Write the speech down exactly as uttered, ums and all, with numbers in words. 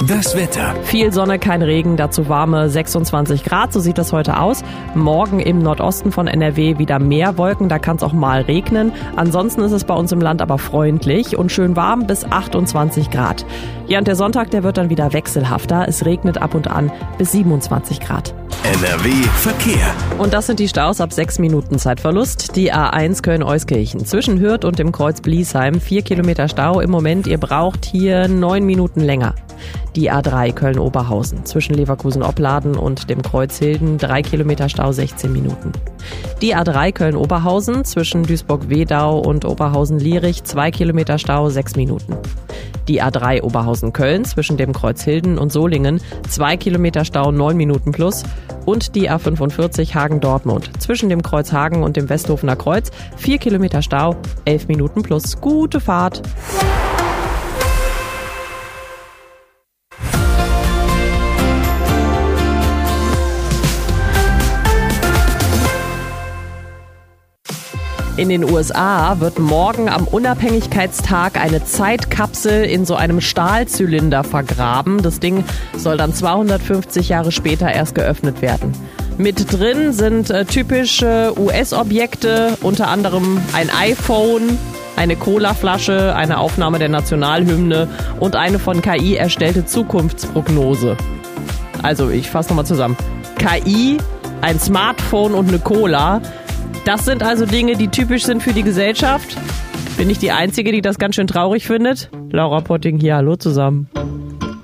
Das Wetter. Viel Sonne, kein Regen, dazu warme sechsundzwanzig Grad, so sieht das heute aus. Morgen im Nordosten von N R W wieder mehr Wolken, da kann es auch mal regnen. Ansonsten ist es bei uns im Land aber freundlich und schön warm bis achtundzwanzig Grad. Ja, und der Sonntag, der wird dann wieder wechselhafter. Es regnet ab und an bis siebenundzwanzig Grad. N R W Verkehr. Und das sind die Staus ab sechs Minuten Zeitverlust. Die A eins Köln-Euskirchen zwischen Hürth und dem Kreuz Bliesheim. Vier Kilometer Stau im Moment. Ihr braucht hier neun Minuten länger. Die A drei Köln-Oberhausen zwischen Leverkusen-Opladen und dem Kreuz Hilden. Drei Kilometer Stau, sechzehn Minuten. Die A drei Köln-Oberhausen zwischen Duisburg-Wedau und Oberhausen-Lierich. Zwei Kilometer Stau, sechs Minuten. Die A drei Oberhausen-Köln zwischen dem Kreuz Hilden und Solingen. Zwei Kilometer Stau, neun Minuten plus. Und die A fünfundvierzig Hagen-Dortmund zwischen dem Kreuz Hagen und dem Westhofener Kreuz. Vier Kilometer Stau, elf Minuten plus. Gute Fahrt. In den U S A wird morgen am Unabhängigkeitstag eine Zeitkapsel in so einem Stahlzylinder vergraben. Das Ding soll dann zweihundertfünfzig Jahre später erst geöffnet werden. Mit drin sind äh, typische U S-Objekte, unter anderem ein iPhone, eine Colaflasche, eine Aufnahme der Nationalhymne und eine von K I erstellte Zukunftsprognose. Also ich fasse nochmal zusammen. K I, ein Smartphone und eine Cola. Das sind also Dinge, die typisch sind für die Gesellschaft. Bin ich die Einzige, die das ganz schön traurig findet? Laura Potting hier, hallo zusammen.